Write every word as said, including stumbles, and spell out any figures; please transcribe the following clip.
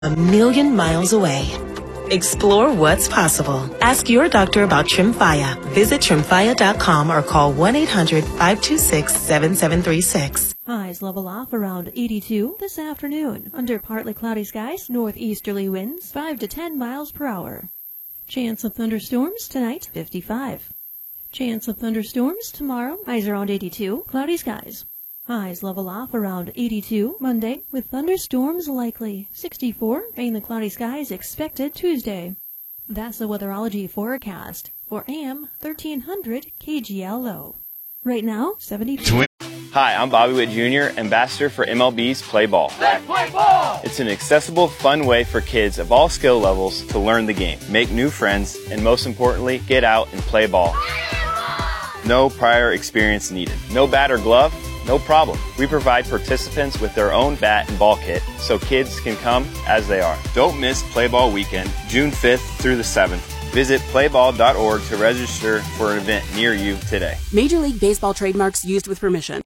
A million miles away. Explore what's possible. Ask your doctor about Tremfya. Visit tremfya dot com or call one eight hundred five two six seven seven three six. Highs level off around eighty-two this afternoon. Under partly cloudy skies, northeasterly winds five to ten miles per hour. Chance of thunderstorms tonight, fifty-five. Chance of thunderstorms tomorrow, highs around eighty-two, cloudy skies. Highs level off around eighty-two Monday, with thunderstorms likely. sixty-four, mainly cloudy skies expected Tuesday. That's the weatherology forecast for A M thirteen hundred K G L O. Right now, seventy-two. Hi, I'm Bobby Witt Junior, ambassador for M L B's Play Ball. Let's play ball! It's an accessible, fun way for kids of all skill levels to learn the game, make new friends, and most importantly, get out and play ball. No prior experience needed. No bat or glove? No problem. We provide participants with their own bat and ball kit so kids can come as they are. Don't miss Play Ball Weekend, June fifth through the seventh. Visit play ball dot org to register for an event near you today. Major League Baseball trademarks used with permission.